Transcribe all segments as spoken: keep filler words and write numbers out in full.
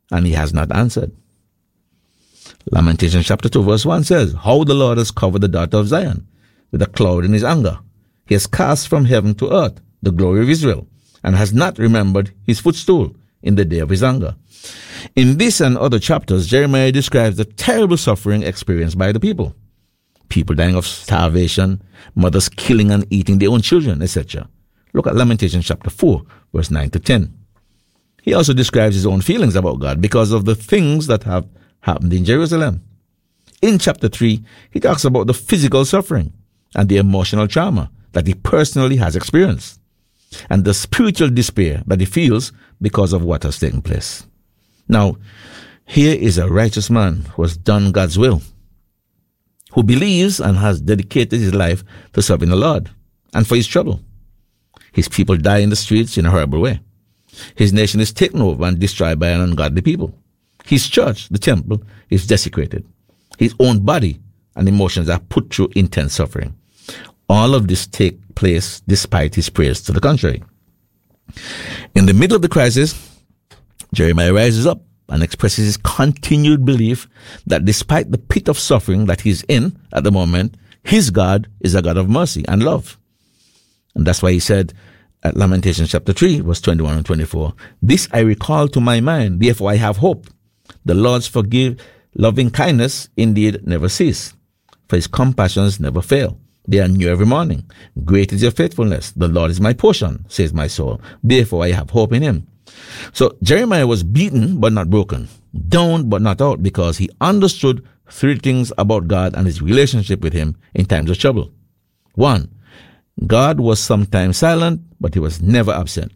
and he has not answered. Lamentation chapter two verse one says, how the Lord has covered the daughter of Zion with a cloud in his anger. He has cast from heaven to earth the glory of Israel, and has not remembered his footstool in the day of his anger. In this and other chapters, Jeremiah describes the terrible suffering experienced by the people. People dying of starvation, mothers killing and eating their own children, et cetera. Look at Lamentation chapter four, verse nine to ten. He also describes his own feelings about God because of the things that have happened in Jerusalem. In chapter three, he talks about the physical suffering and the emotional trauma that he personally has experienced, and the spiritual despair that he feels because of what has taken place. Now, here is a righteous man who has done God's will, who believes and has dedicated his life to serving the Lord and for his trouble. His people die in the streets in a horrible way. His nation is taken over and destroyed by an ungodly people. His church, the temple, is desecrated. His own body and emotions are put through intense suffering. All of this take place despite his prayers to the contrary. In the middle of the crisis, Jeremiah rises up and expresses his continued belief that despite the pit of suffering that he's in at the moment, his God is a God of mercy and love. And that's why he said at Lamentations chapter three, verse twenty-one and twenty-four, this I recall to my mind, therefore I have hope. The Lord's forgive, loving kindness indeed never cease, for his compassions never fail. They are new every morning. Great is your faithfulness. The Lord is my portion, says my soul. Therefore I have hope in him. So Jeremiah was beaten but not broken, down but not out, because he understood three things about God and his relationship with him in times of trouble. One, God was sometimes silent, but he was never absent.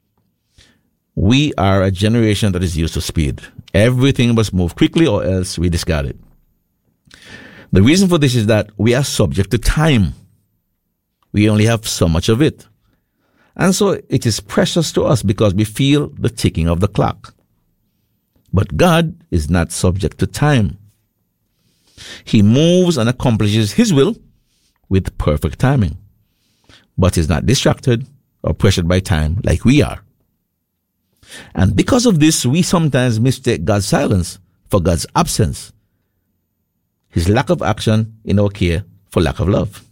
We are a generation that is used to speed. Everything must move quickly or else we discard it. The reason for this is that we are subject to time. We only have so much of it. And so it is precious to us because we feel the ticking of the clock. But God is not subject to time. He moves and accomplishes his will with perfect timing, but is not distracted or pressured by time like we are. And because of this, we sometimes mistake God's silence for God's absence, his lack of action in our care for lack of love.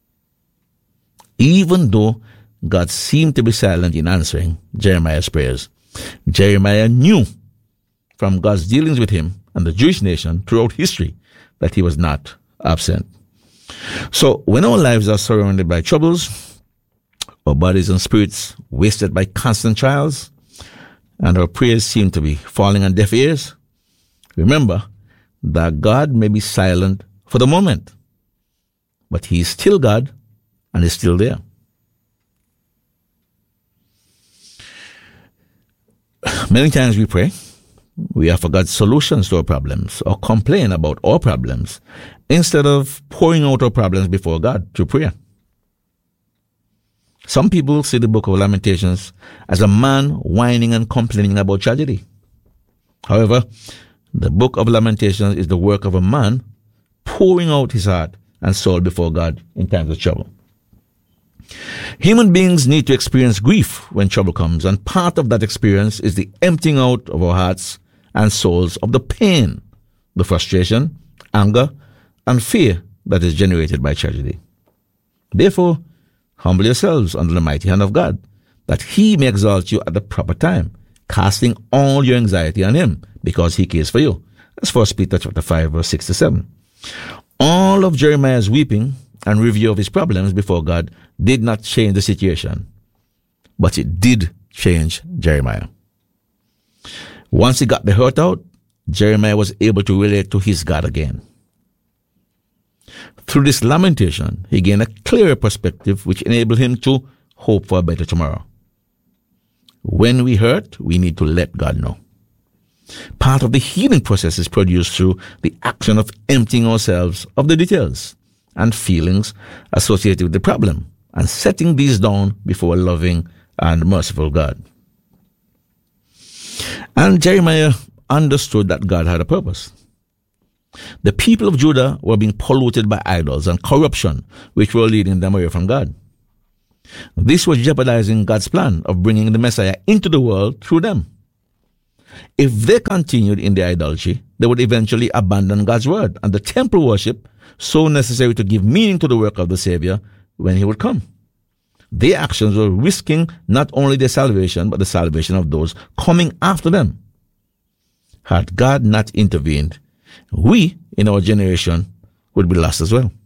Even though God seemed to be silent in answering Jeremiah's prayers, Jeremiah knew from God's dealings with him and the Jewish nation throughout history that he was not absent. So when our lives are surrounded by troubles, our bodies and spirits wasted by constant trials, and our prayers seem to be falling on deaf ears, remember that God may be silent for the moment, but he is still God and is still there. Many times we pray, we offer God solutions to our problems or complain about our problems instead of pouring out our problems before God through prayer. Some people see the book of Lamentations as a man whining and complaining about tragedy. However, the book of Lamentations is the work of a man pouring out his heart and soul before God in times of trouble. Human beings need to experience grief when trouble comes, and part of that experience is the emptying out of our hearts and souls of the pain, the frustration, anger, and fear that is generated by tragedy. Therefore, humble yourselves under the mighty hand of God, that he may exalt you at the proper time, casting all your anxiety on him, because he cares for you. That's First Peter chapter five, verse six to seven. All of Jeremiah's weeping and review of his problems before God did not change the situation, but it did change Jeremiah. Once he got the hurt out, Jeremiah was able to relate to his God again. Through this lamentation, he gained a clearer perspective which enabled him to hope for a better tomorrow. When we hurt, we need to let God know. Part of the healing process is produced through the action of emptying ourselves of the details and feelings associated with the problem and setting these down before a loving and merciful God. And Jeremiah understood that God had a purpose. The people of Judah were being polluted by idols and corruption, which were leading them away from God. This was jeopardizing God's plan of bringing the Messiah into the world through them. If they continued in their idolatry, they would eventually abandon God's word and the temple worship, so necessary to give meaning to the work of the Savior when he would come. Their actions were risking not only their salvation, but the salvation of those coming after them. Had God not intervened, we, in our generation, would be lost as well.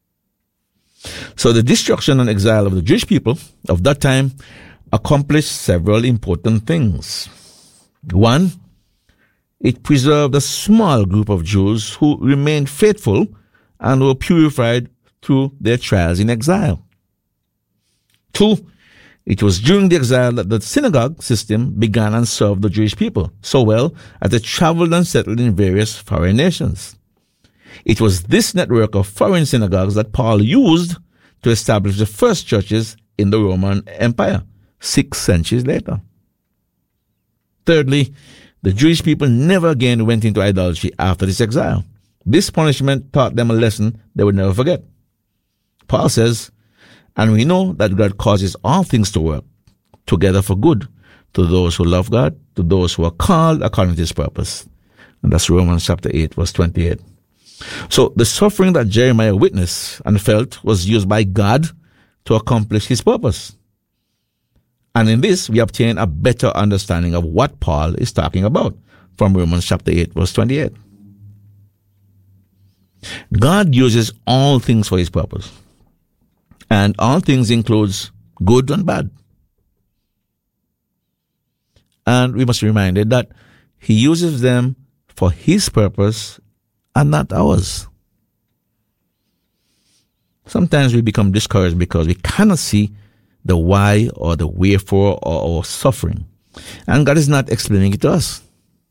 So the destruction and exile of the Jewish people of that time accomplished several important things. One, it preserved a small group of Jews who remained faithful and were purified through their trials in exile. Two, it was during the exile that the synagogue system began and served the Jewish people so well as they traveled and settled in various foreign nations. It was this network of foreign synagogues that Paul used to establish the first churches in the Roman Empire, six centuries later. Thirdly, the Jewish people never again went into idolatry after this exile. This punishment taught them a lesson they would never forget. Paul says, "And we know that God causes all things to work together for good to those who love God, to those who are called according to his purpose." And that's Romans chapter eight, verse twenty-eight. So the suffering that Jeremiah witnessed and felt was used by God to accomplish his purpose. And in this, we obtain a better understanding of what Paul is talking about from Romans chapter eight, verse twenty-eight. God uses all things for his purpose. And all things includes good and bad. And we must be reminded that he uses them for his purpose and not ours. Sometimes we become discouraged because we cannot see the why or the wherefore or our suffering. And God is not explaining it to us.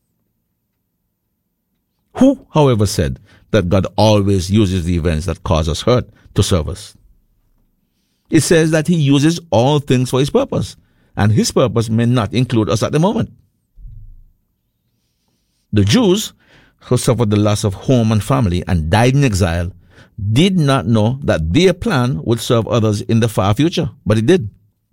Who, however, said that God always uses the events that cause us hurt to serve us? It says that he uses all things for his purpose, and his purpose may not include us at the moment. The Jews who suffered the loss of home and family and died in exile did not know that their plan would serve others in the far future, but it did.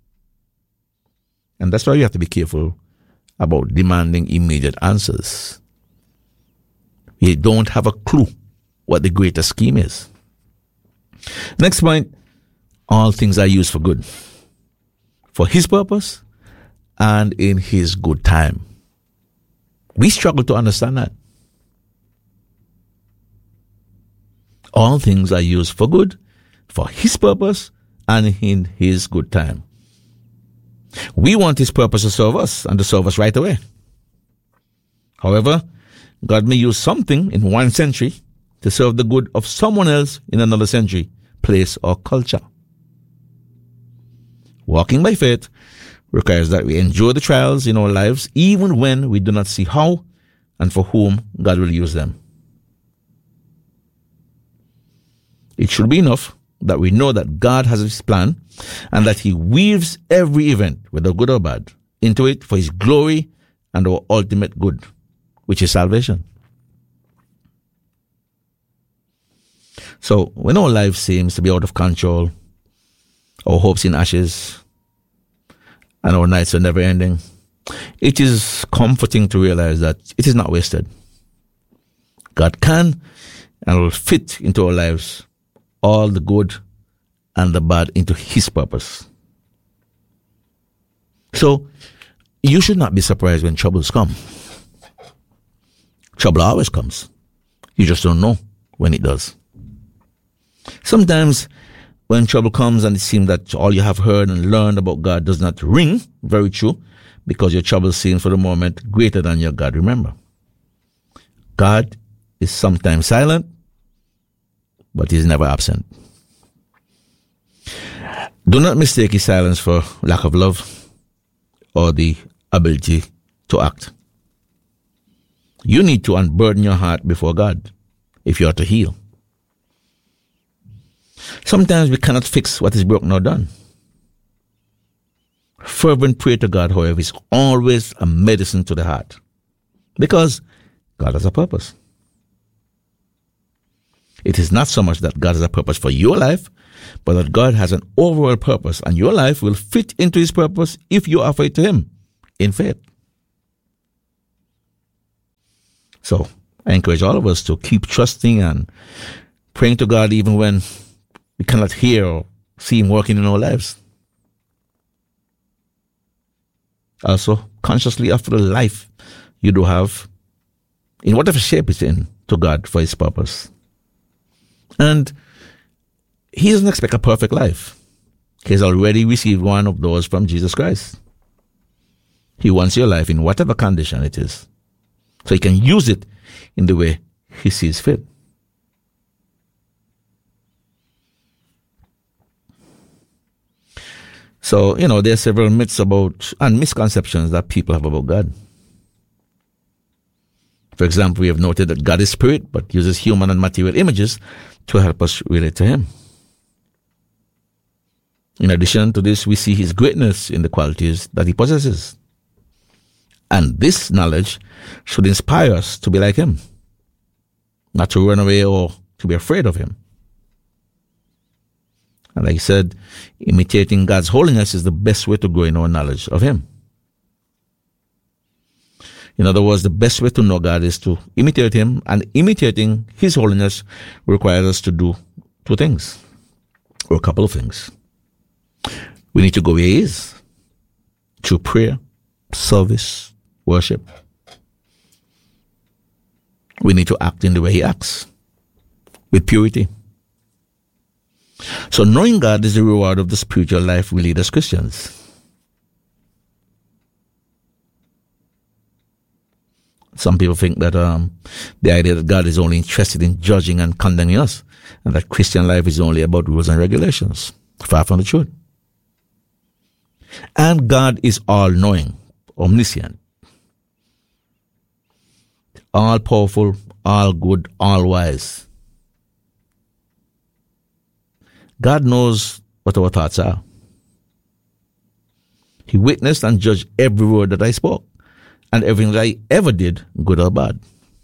And that's why you have to be careful about demanding immediate answers. You don't have a clue what the greater scheme is. Next point, all things are used for good, for his purpose and in his good time. We struggle to understand that. All things are used for good, for his purpose and in his good time. We want his purpose to serve us and to serve us right away. However, God may use something in one century to serve the good of someone else in another century, place, or culture. Walking by faith requires that we endure the trials in our lives even when we do not see how and for whom God will use them. It should be enough that we know that God has his plan and that he weaves every event, whether good or bad, into it for his glory and our ultimate good, which is salvation. So when our life seems to be out of control, our hopes in ashes, and our nights are never ending, it is comforting to realize that it is not wasted. God can and will fit into our lives all the good and the bad into his purpose. So you should not be surprised when troubles come. Trouble always comes. You just don't know when it does. Sometimes when trouble comes and it seems that all you have heard and learned about God does not ring very true because your trouble seems for the moment greater than your God. Remember, God is sometimes silent, but he is never absent. Do not mistake his silence for lack of love or the ability to act. You need to unburden your heart before God if you are to heal. Sometimes we cannot fix what is broken or done. Fervent prayer to God, however, is always a medicine to the heart because God has a purpose. It is not so much that God has a purpose for your life, but that God has an overall purpose, and your life will fit into his purpose if you offer it to him in faith. So I encourage all of us to keep trusting and praying to God even when we cannot hear or see Him working in our lives. Also, consciously offer the life you do have, in whatever shape it's in, to God for His purpose. And He doesn't expect a perfect life. He has already received one of those from Jesus Christ. He wants your life in whatever condition it is, so He can use it in the way He sees fit. So, you know, there are several myths about and misconceptions that people have about God. For example, we have noted that God is spirit, but uses human and material images to help us relate to Him. In addition to this, we see His greatness in the qualities that He possesses. And this knowledge should inspire us to be like Him, not to run away or to be afraid of Him. And like I said, imitating God's holiness is the best way to grow in our knowledge of Him. In other words, the best way to know God is to imitate Him, and imitating His holiness requires us to do two things, or a couple of things. We need to go where He is, through prayer, service, worship. We need to act in the way He acts, with purity. So knowing God is the reward of the spiritual life we lead as Christians. Some people think that um, the idea that God is only interested in judging and condemning us, and that Christian life is only about rules and regulations. Far from the truth. And God is all-knowing, omniscient, all-powerful, all-good, all-wise. God knows what our thoughts are. He witnessed and judged every word that I spoke, and everything that I ever did, good or bad.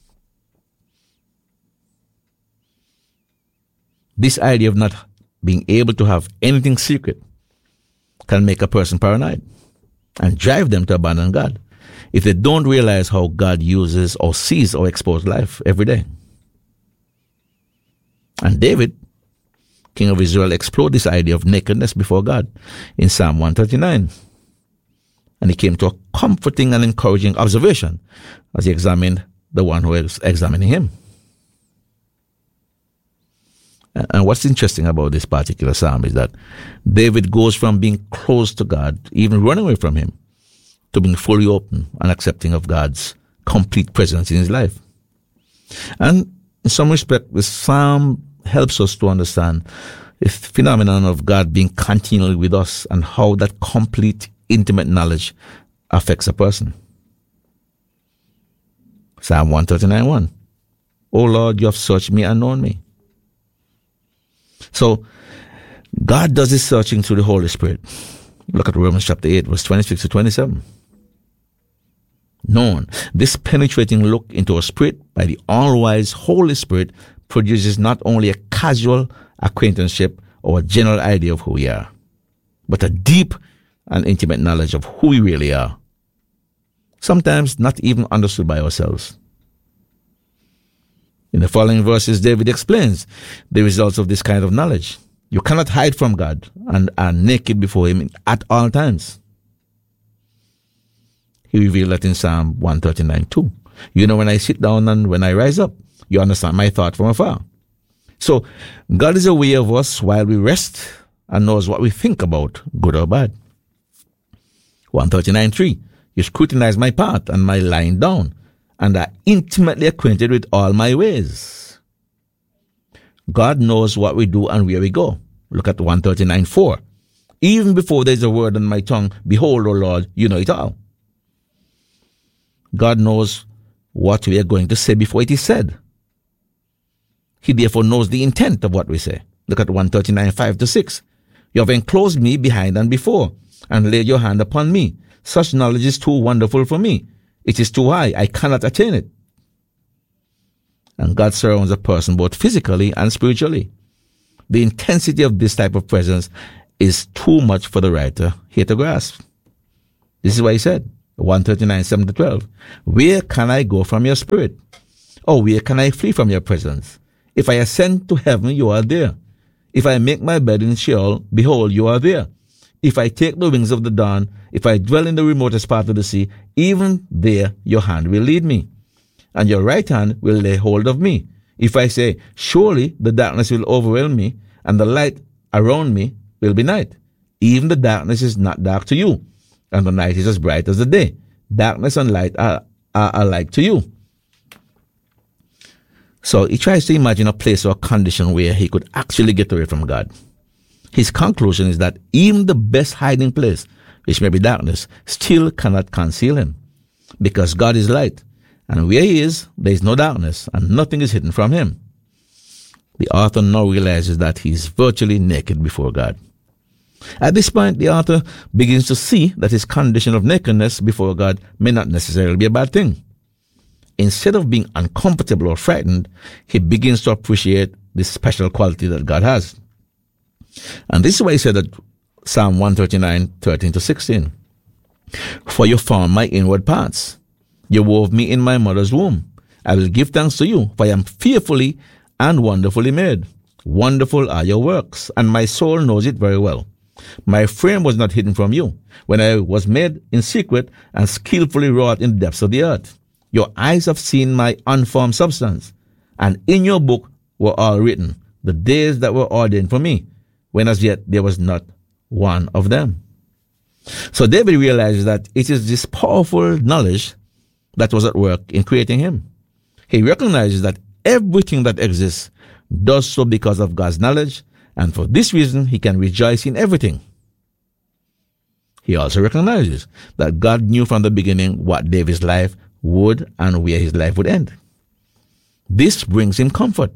This idea of not being able to have anything secret can make a person paranoid and drive them to abandon God if they don't realize how God uses or sees or exposes life every day. And David, King of Israel, explored this idea of nakedness before God in Psalm one thirty-nine. And he came to a comforting and encouraging observation as he examined the one who was examining him. And what's interesting about this particular psalm is that David goes from being close to God, even running away from Him, to being fully open and accepting of God's complete presence in his life. And in some respect, the psalm helps us to understand the phenomenon of God being continually with us and how that complete, intimate knowledge affects a person. Psalm one thirty-nine one. O Lord, you have searched me and known me. So, God does His searching through the Holy Spirit. Look at Romans chapter eight, verse twenty-six to twenty-seven. Known, this penetrating look into our spirit by the all-wise Holy Spirit produces not only a casual acquaintanceship or a general idea of who we are, but a deep and intimate knowledge of who we really are. Sometimes not even understood by ourselves. In the following verses, David explains the results of this kind of knowledge. You cannot hide from God and are naked before Him at all times. He revealed that in Psalm one thirty-nine two. You know when I sit down and when I rise up, you understand my thought from afar. So, God is aware of us while we rest and knows what we think about, good or bad. one thirty-nine three. You scrutinize my path and my lying down, and are intimately acquainted with all my ways. God knows what we do and where we go. Look at one thirty-nine four. Even before there is a word on my tongue, behold, O Lord, you know it all. God knows what we are going to say before it is said. He therefore knows the intent of what we say. Look at one thirty-nine five to six. You have enclosed me behind and before, and laid your hand upon me. Such knowledge is too wonderful for me. It is too high. I cannot attain it. And God surrounds a person both physically and spiritually. The intensity of this type of presence is too much for the writer here to grasp. This is why he said, one thirty-nine seven to twelve, where can I go from your spirit? Or where can I flee from your presence? If I ascend to heaven, you are there. If I make my bed in Sheol, behold, you are there. If I take the wings of the dawn, if I dwell in the remotest part of the sea, even there your hand will lead me, and your right hand will lay hold of me. If I say, surely the darkness will overwhelm me, and the light around me will be night. Even the darkness is not dark to you, and the night is as bright as the day. Darkness and light are, are alike to you. So he tries to imagine a place or a condition where he could actually get away from God. His conclusion is that even the best hiding place, which may be darkness, still cannot conceal him, because God is light, and where he is, there is no darkness, and nothing is hidden from him. The author now realizes that he is virtually naked before God. At this point, the author begins to see that his condition of nakedness before God may not necessarily be a bad thing. Instead of being uncomfortable or frightened, he begins to appreciate this special quality that God has. And this is why he said that Psalm one thirty-nine, thirteen to sixteen. For you formed my inward parts. You wove me in my mother's womb. I will give thanks to you, for I am fearfully and wonderfully made. Wonderful are your works, and my soul knows it very well. My frame was not hidden from you, when I was made in secret and skillfully wrought in the depths of the earth. Your eyes have seen my unformed substance, and in your book were all written, the days that were ordained for me, when as yet there was not one of them. So David realizes that it is this powerful knowledge that was at work in creating him. He recognizes that everything that exists does so because of God's knowledge, and for this reason he can rejoice in everything. He also recognizes that God knew from the beginning what David's life would and where his life would end. This brings him comfort.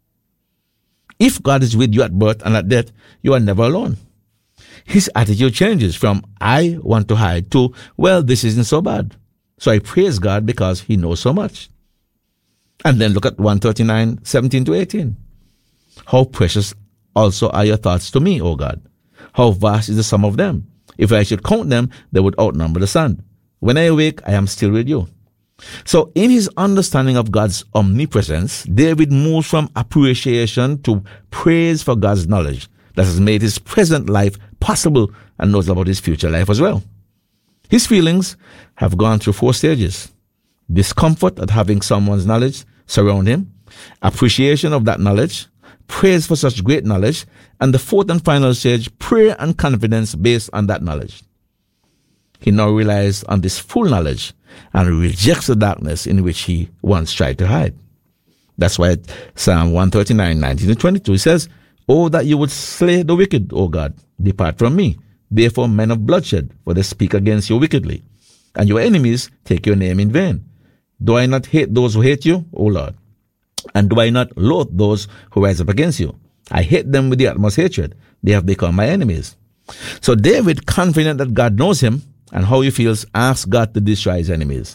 If God is with you at birth and at death, you are never alone. His attitude changes from, I want to hide, to, well, this isn't so bad. So I praise God because he knows so much. And then look at one thirty-nine, seventeen to eighteen. How precious also are your thoughts to me, O God. How vast is the sum of them. If I should count them, they would outnumber the sand. When I awake, I am still with you. So in his understanding of God's omnipresence, David moves from appreciation to praise for God's knowledge that has made his present life possible, and knows about his future life as well. His feelings have gone through four stages: discomfort at having someone's knowledge surround him, appreciation of that knowledge, praise for such great knowledge, and the fourth and final stage, prayer and confidence based on that knowledge. He now relies on this full knowledge and rejects the darkness in which he once tried to hide. That's why Psalm one thirty-nine, nineteen to twenty-two says, Oh, that you would slay the wicked, O God, depart from me. Therefore men of bloodshed, for they speak against you wickedly, and your enemies take your name in vain. Do I not hate those who hate you, O Lord? And do I not loathe those who rise up against you? I hate them with the utmost hatred. They have become my enemies. So David, confident that God knows him and how he feels, asks God to destroy his enemies.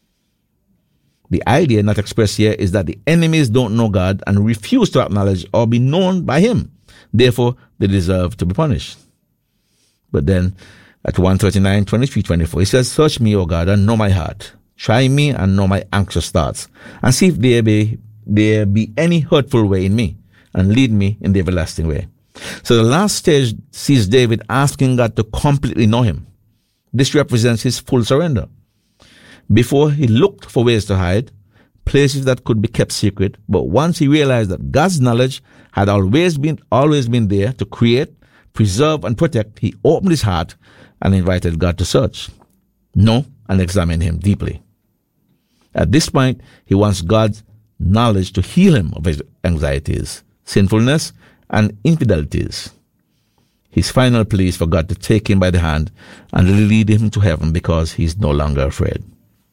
The idea not expressed here is that the enemies don't know God and refuse to acknowledge or be known by him. Therefore, they deserve to be punished. But then, at one thirty-nine, twenty-three, twenty-four, he says, Search me, O God, and know my heart. Try me and know my anxious thoughts, and see if there be, there be any hurtful way in me, and lead me in the everlasting way. So the last stage sees David asking God to completely know him. This represents his full surrender. Before, he looked for ways to hide, places that could be kept secret, but once he realized that God's knowledge had always been always been there to create, preserve, and protect, he opened his heart and invited God to search, know, and examine him deeply. At this point, he wants God's knowledge to heal him of his anxieties, sinfulness, and infidelities. His final plea is for God to take him by the hand and lead him to heaven because he is no longer afraid.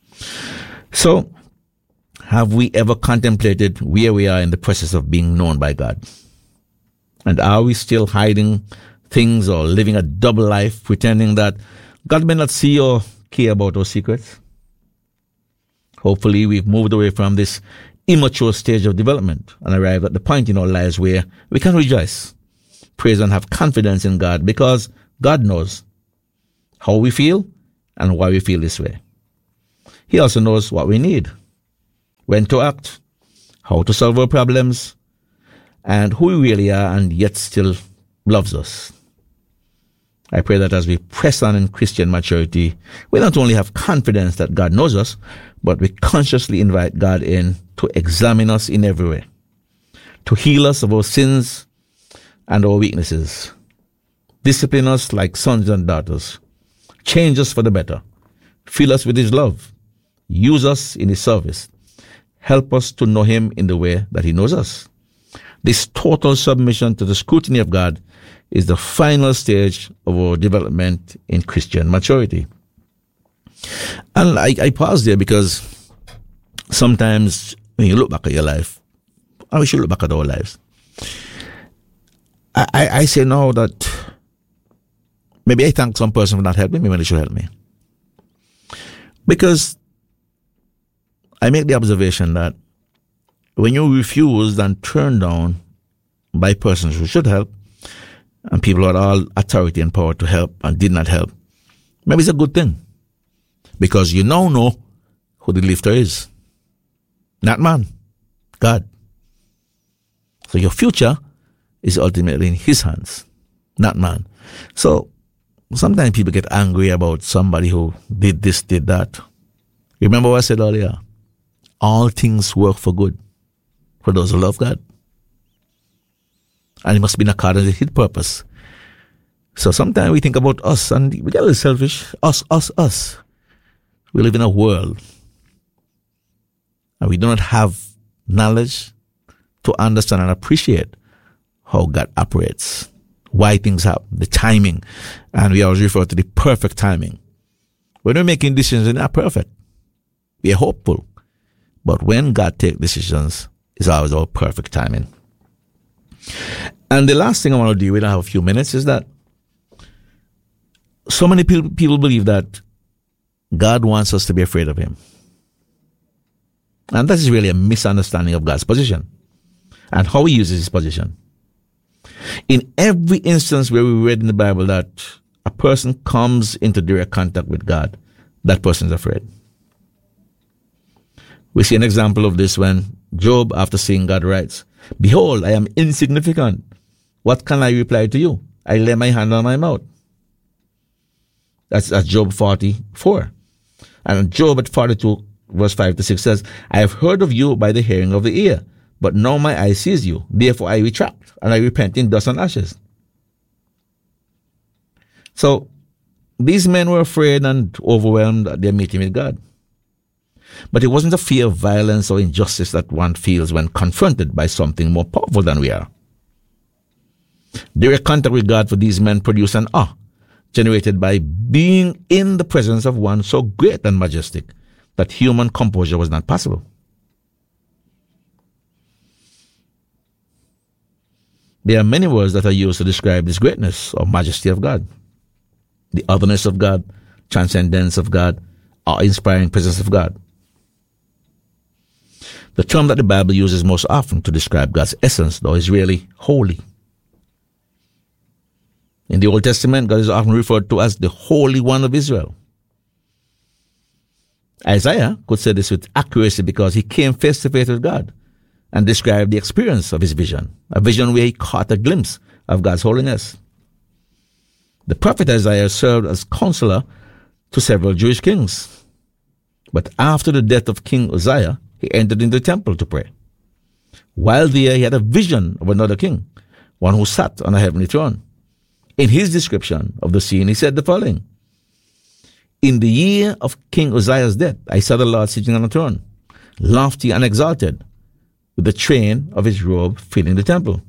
So, have we ever contemplated where we are in the process of being known by God? And are we still hiding things or living a double life, pretending that God may not see or care about our secrets? Hopefully, we've moved away from this immature stage of development and arrived at the point in our lives where we can rejoice, praise, and have confidence in God because God knows how we feel and why we feel this way. He also knows what we need. when to act, how to solve our problems, and who we really are, and yet still loves us. I pray that as we press on in Christian maturity, we not only have confidence that God knows us, but we consciously invite God in to examine us in every way, to heal us of our sins and our weaknesses, discipline us like sons and daughters, change us for the better, fill us with His love, use us in His service, help us to know Him in the way that He knows us. This total submission to the scrutiny of God is the final stage of our development in Christian maturity. And I, I pause there because sometimes when you look back at your life, and we should look back at our lives, I, I, I say now that maybe I thank some person for not helping me when they should help me. Because I make the observation that when you refused and turned down by persons who should help, and people who had all authority and power to help and did not help, maybe it's a good thing. Because you now know who the lifter is. Not man, God. So your future is ultimately in His hands, not man. So sometimes people get angry about somebody who did this, did that. Remember what I said earlier? All things work for good for those who love God. And it must be in accordance with His purpose. So sometimes we think about us and we get a little selfish. Us, us, us. We live in a world and we do not have knowledge to understand and appreciate how God operates, why things happen, the timing. And we always refer to the perfect timing. When we're making decisions, they're not perfect. We are hopeful. But when God takes decisions, it's always our perfect timing. And the last thing I want to do, we don't have a few minutes, is that so many people, people believe that God wants us to be afraid of Him. And that is really a misunderstanding of God's position and how He uses His position. In every instance where we read in the Bible that a person comes into direct contact with God, that person is afraid. We see an example of this when Job, after seeing God, writes, "Behold, I am insignificant. What can I reply to you? I lay my hand on my mouth." That's, that's Job forty-four. And Job at forty-two, verse five to six says, "I have heard of you by the hearing of the ear, but now my eye sees you. Therefore I retract, and I repent in dust and ashes." So these men were afraid and overwhelmed at their meeting with God. But it wasn't a fear of violence or injustice that one feels when confronted by something more powerful than we are. Direct contact with God for these men produced an awe generated by being in the presence of one so great and majestic that human composure was not possible. There are many words that are used to describe this greatness or majesty of God. The otherness of God, transcendence of God, awe-inspiring presence of God. The term that the Bible uses most often to describe God's essence, though, is really holy. In the Old Testament, God is often referred to as the Holy One of Israel. Isaiah could say this with accuracy because he came face to face with God and described the experience of his vision, a vision where he caught a glimpse of God's holiness. The prophet Isaiah served as counselor to several Jewish kings. But after the death of King Uzziah, he entered into the temple to pray. While there, he had a vision of another king, one who sat on a heavenly throne. In his description of the scene, he said the following: "In the year of King Uzziah's death, I saw the Lord sitting on a throne, lofty and exalted, with the train of his robe filling the temple."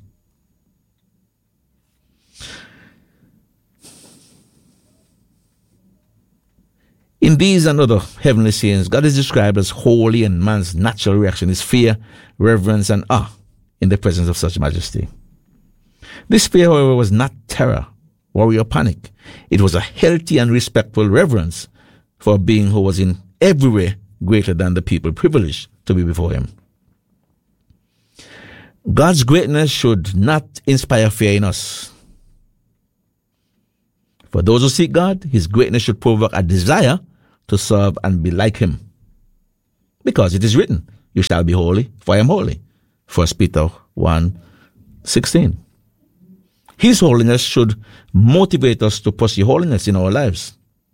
In these and other heavenly scenes, God is described as holy, and man's natural reaction is fear, reverence, and awe in the presence of such majesty. This fear, however, was not terror, worry, or panic. It was a healthy and respectful reverence for a being who was in every way greater than the people privileged to be before him. God's greatness should not inspire fear in us. For those who seek God, his greatness should provoke a desire to serve and be like him. Because it is written, You shall be holy, for I am holy. First Peter one sixteen. His holiness should motivate us to pursue holiness in our lives.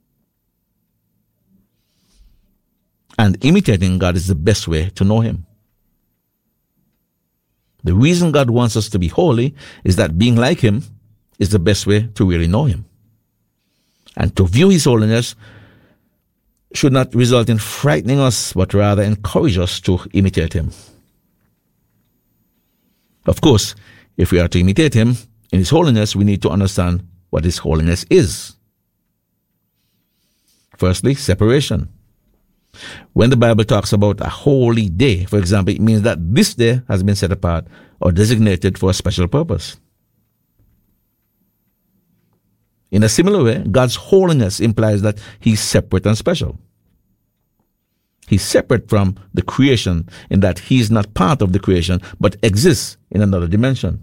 And imitating God is the best way to know Him. The reason God wants us to be holy is that being like Him is the best way to really know Him. And to view His holiness should not result in frightening us, but rather encourage us to imitate Him. Of course, if we are to imitate Him in His holiness, we need to understand what His holiness is. Firstly, separation. When the Bible talks about a holy day, for example, it means that this day has been set apart or designated for a special purpose. In a similar way, God's holiness implies that He's separate and special. He's separate from the creation in that He's not part of the creation, but exists in another dimension.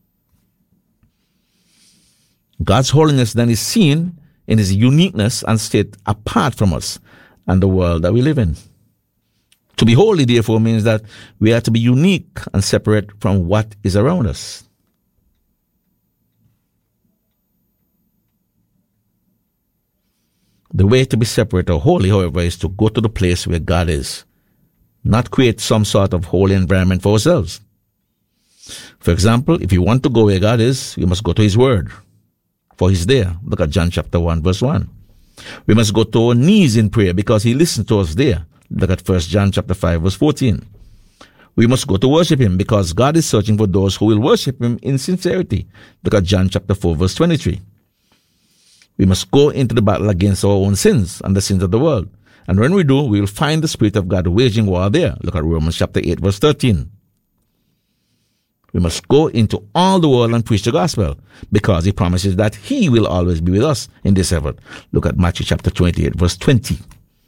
God's holiness then is seen in His uniqueness and state apart from us and the world that we live in. To be holy, therefore, means that we are to be unique and separate from what is around us. The way to be separate or holy, however, is to go to the place where God is, not create some sort of holy environment for ourselves. For example, if you want to go where God is, you must go to His Word, for He's there. Look at John chapter one, verse one. We must go to our knees in prayer because He listens to us there. Look at First John chapter five, verse fourteen. We must go to worship Him because God is searching for those who will worship Him in sincerity. Look at John chapter four, verse twenty-three. We must go into the battle against our own sins and the sins of the world. And when we do, we will find the Spirit of God waging war there. Look at Romans chapter eight, verse thirteen. We must go into all the world and preach the gospel because He promises that He will always be with us in this effort. Look at Matthew chapter twenty-eight, verse twenty.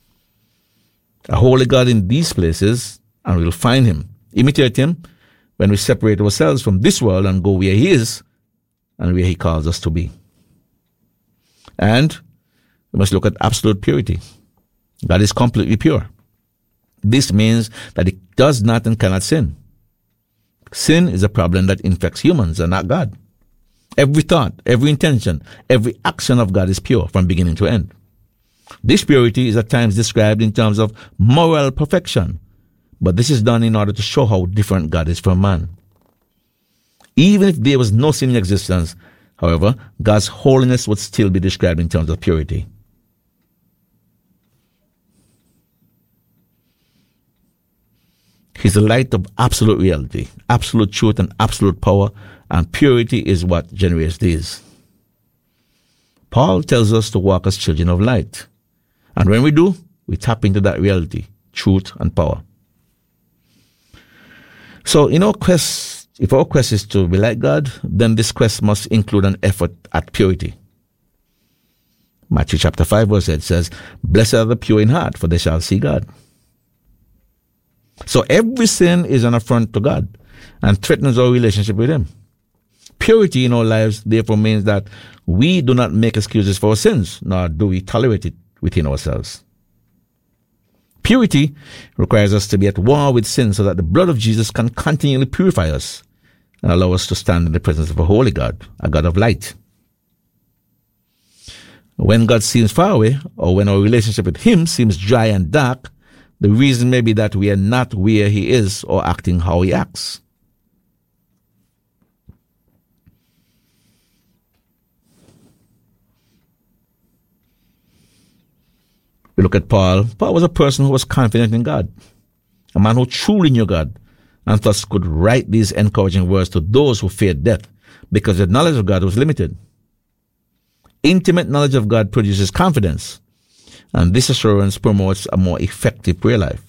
A holy God in these places, and we will find Him. Imitate Him when we separate ourselves from this world and go where He is and where He calls us to be. And we must look at absolute purity. God is completely pure. This means that He does not and cannot sin. Sin is a problem that infects humans and not God. Every thought, every intention, every action of God is pure from beginning to end. This purity is at times described in terms of moral perfection, but this is done in order to show how different God is from man. Even if there was no sin in existence, however, God's holiness would still be described in terms of purity. He's the light of absolute reality, absolute truth, and absolute power, and purity is what generates these. Paul tells us to walk as children of light. And when we do, we tap into that reality, truth, and power. So in our quest, if our quest is to be like God, then this quest must include an effort at purity. Matthew chapter five verse eight says, "Blessed are the pure in heart, for they shall see God." So every sin is an affront to God and threatens our relationship with Him. Purity in our lives therefore means that we do not make excuses for our sins, nor do we tolerate it within ourselves. Purity requires us to be at war with sin so that the blood of Jesus can continually purify us and allow us to stand in the presence of a holy God, a God of light. When God seems far away, or when our relationship with Him seems dry and dark, the reason may be that we are not where He is or acting how He acts. We look at Paul. Paul was a person who was confident in God, a man who truly knew God, and thus could write these encouraging words to those who feared death, because the knowledge of God was limited. Intimate knowledge of God produces confidence, and this assurance promotes a more effective prayer life.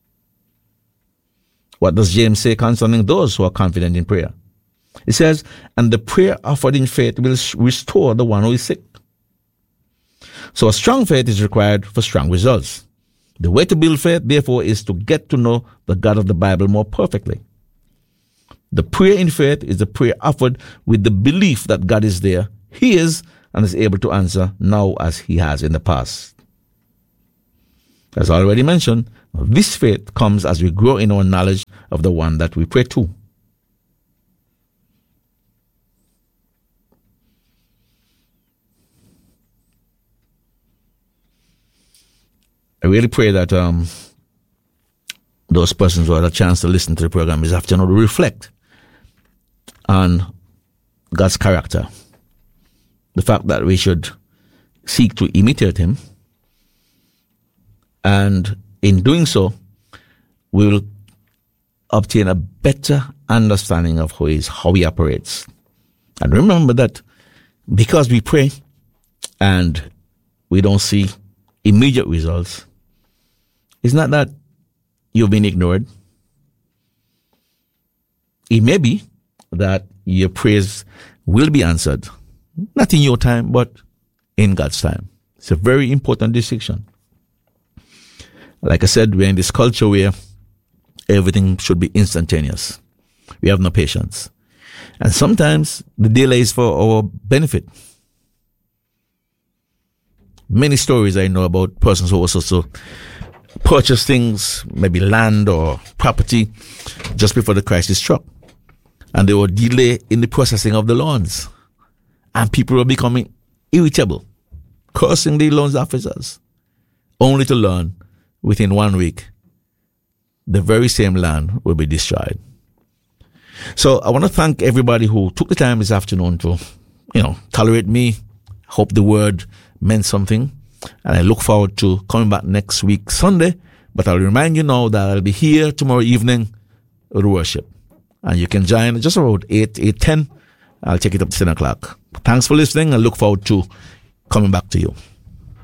What does James say concerning those who are confident in prayer? It says, "And the prayer offered in faith will restore the one who is sick." So a strong faith is required for strong results. The way to build faith, therefore, is to get to know the God of the Bible more perfectly. The prayer in faith is the prayer offered with the belief that God is there, He is, and is able to answer now as He has in the past. As already mentioned, this faith comes as we grow in our knowledge of the one that we pray to. I really pray that um, those persons who had a chance to listen to the program this afternoon will reflect on God's character. The fact that we should seek to imitate him. And in doing so, we will obtain a better understanding of who he is, how he operates. And remember that because we pray and we don't see immediate results, it's not that you've been ignored. It may be that your prayers will be answered, not in your time, but in God's time. It's a very important distinction. Like I said, we're in this culture where everything should be instantaneous. We have no patience. And sometimes the delay is for our benefit. Many stories I know about persons who also so purchase things, maybe land or property, just before the crisis struck. And there were delay in the processing of the loans. And people were becoming irritable, cursing the loans officers, only to learn within one week the very same land will be destroyed. So I want to thank everybody who took the time this afternoon to, you know, tolerate me. Hope the word meant something. And I look forward to coming back next week, Sunday. But I'll remind you now that I'll be here tomorrow evening with worship. And you can join just around eight, eight ten. I'll take it up to ten o'clock. Thanks for listening. I look forward to coming back to you.